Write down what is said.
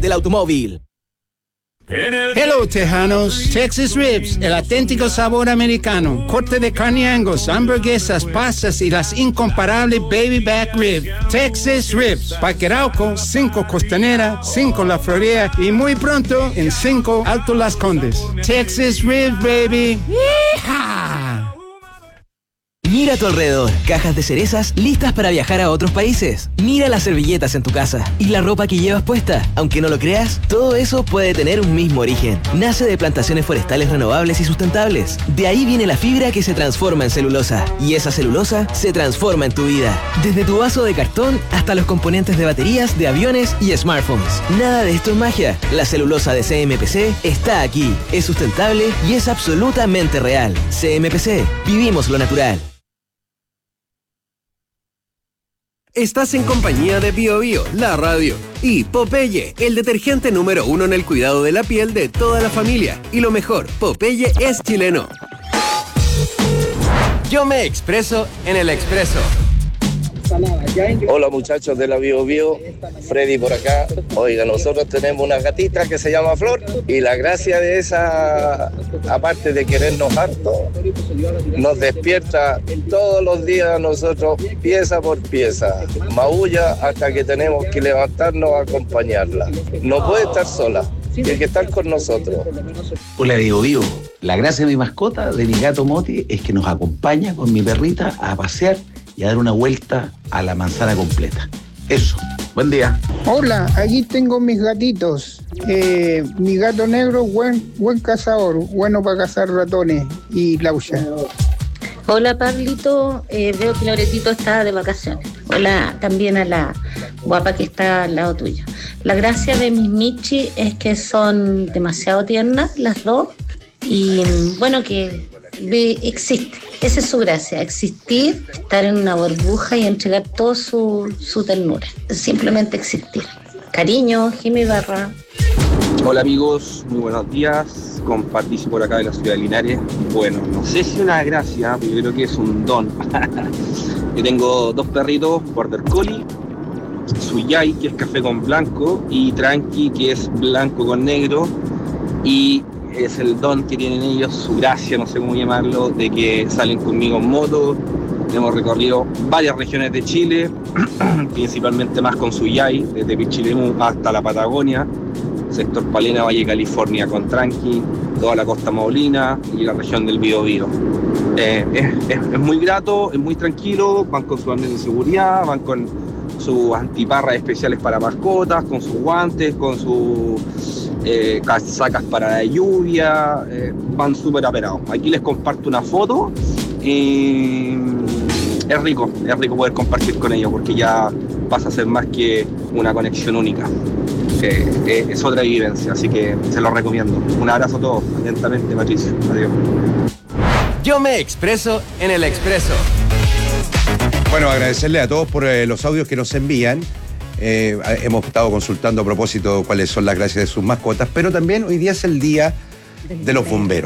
del automóvil. Hello, Tejanos. Texas Ribs, el auténtico sabor americano. Corte de carne Angus, hamburguesas, pastas y las incomparables Baby Back Rib. Texas Ribs. Parque Arauco, 5 Costanera, 5 La Florida y muy pronto en 5 Alto Las Condes. Texas Ribs, baby. ¡Yeehaw! Mira a tu alrededor, cajas de cerezas listas para viajar a otros países. Mira las servilletas en tu casa y la ropa que llevas puesta. Aunque no lo creas, todo eso puede tener un mismo origen. Nace de plantaciones forestales renovables y sustentables. De ahí viene la fibra que se transforma en celulosa. Y esa celulosa se transforma en tu vida. Desde tu vaso de cartón hasta los componentes de baterías, de aviones y smartphones. Nada de esto es magia. La celulosa de CMPC está aquí. Es sustentable y es absolutamente real. CMPC. Vivimos lo natural. Estás en compañía de Bio Bio, la radio, y Popeye, el detergente número 1 en el cuidado de la piel de toda la familia. Y lo mejor, Popeye es chileno. Yo me expreso en el Expreso. Hola muchachos de la Bio Bio, Freddy por acá. Oiga, nosotros tenemos una gatita que se llama Flor y la gracia de esa, aparte de querernos harto, nos despierta todos los días a nosotros pieza por pieza. Maulla hasta que tenemos que levantarnos a acompañarla. No puede estar sola, tiene que estar con nosotros. Hola Bio Bio, la gracia de mi mascota, de mi gato Moti, es que nos acompaña con mi perrita a pasear y a dar una vuelta a la manzana completa. Eso, buen día. Hola, aquí tengo mis gatitos. Mi gato negro, buen cazador, bueno para cazar ratones y laucha. Hola Pablito, veo que Loretito está de vacaciones. Hola también a la guapa que está al lado tuyo. La gracia de mis Michi es que son demasiado tiernas las dos y bueno, que existe. Esa es su gracia, existir, estar en una burbuja y entregar toda su ternura. Simplemente existir. Cariño, Jimmy Barra. Hola amigos, muy buenos días. Compartís por acá de la ciudad de Linares. Bueno, no sé si una gracia, pero yo creo que es un don. Yo tengo 2 perritos, Border Collie, Suyai, que es café con blanco, y Tranqui, que es blanco con negro. Y es el don que tienen ellos, su gracia, no sé cómo llamarlo, de que salen conmigo en moto. Hemos recorrido varias regiones de Chile, principalmente más con Suyai, desde Pichilemu hasta la Patagonia, sector Palena, Valle California con Tranqui, toda la costa maulina y la región del Biobío. Es muy grato, es muy tranquilo, van con su arnés de seguridad, van con sus antiparras especiales para mascotas, con sus guantes, con sus casacas para la lluvia, van súper aperados. Aquí les comparto una foto y es rico poder compartir con ellos porque ya pasa a ser más que una conexión única. Es otra vivencia, así que se los recomiendo. Un abrazo a todos, atentamente Patricio, adiós. Yo me expreso en el Expreso. Bueno, agradecerle a todos por los audios que nos envían. Hemos estado consultando a propósito cuáles son las gracias de sus mascotas, pero también hoy día es el día de los bomberos.